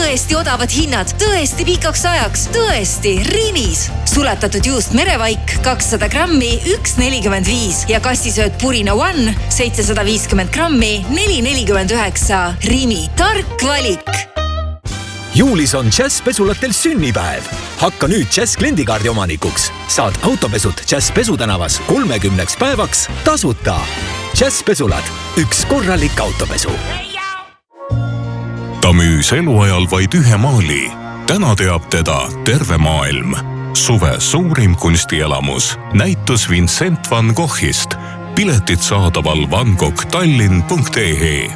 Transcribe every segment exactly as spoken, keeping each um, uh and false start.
tõesti odavad hinnad, tõesti pikaks ajaks, tõesti Rimis. Sulatatud juust merevaik kakssada grammi üks nelikümmend viis ja kassisööt Purina One seitsesada viiskümmend grammi neli nelikümmend üheksa. Rimi, tark valik. Juulis on Jazz pesulatel sünnipäev. Hakka nüüd Jazz kliendikaardi omanikuks. Saad autopesud Jazz pesutänavas kolmekümneks päevaks tasuta. Jazz pesulad, üks korralik autopesu. Ta müüs eluajal vaid ühe maali. Täna teab teda terve maailm. Suve suurim kunstielamus. Näitus Vincent van Goghist. Piletid saadaval vangoghtallinn punkt ee.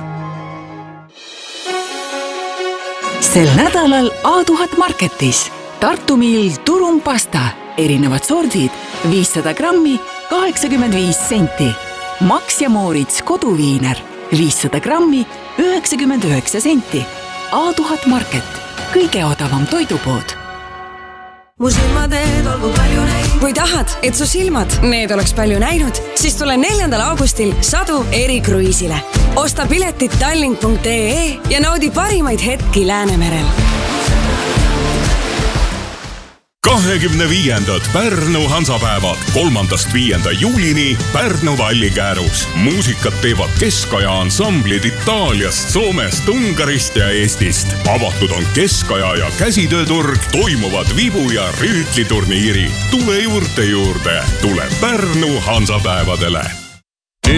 Sel nädalal A tuhat Marketis. Tartu Mill turumpasta. Erinevad sordid. viissada grammi, kaheksakümmend viis senti. Max ja Moritz koduviiner. viissada grammi, üheksakümmend üheksa senti. A tuhat Market. Kõige odavam toidupood. Mu silmateed olgu palju näinud. Kui tahad, et su silmad need oleks palju näinud, siis tule neljandal augustil Sadu erikruiisile. Osta piletid tallinn punkt ee ja naudi parimaid hetki Läänemerel. kahekümne viiendad Pärnu Hansapäevad kolmandast viienda juulini Pärnu Vallikäärus. Muusikat teevad keskaja ansamblid Itaaliast, Soomest, Ungarist ja Eestist. Avatud on keskaja ja käsitööturg, toimuvad vibu- ja rüütliturniiri. Tule juurde juurde, tule Pärnu Hansapäevadele.